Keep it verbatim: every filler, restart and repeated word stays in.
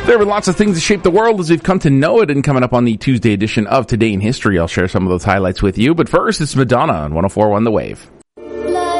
There were lots of things that shaped the world as we've come to know it, and coming up on the Tuesday edition of Today in History, I'll share some of those highlights with you. But first, it's Madonna on one oh four point one The Wave.